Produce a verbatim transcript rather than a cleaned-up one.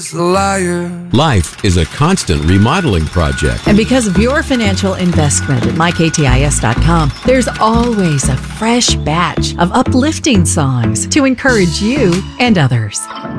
Liar. Life is a constant remodeling project. And because of your financial investment at my k t i s dot com, there's always a fresh batch of uplifting songs to encourage you and others.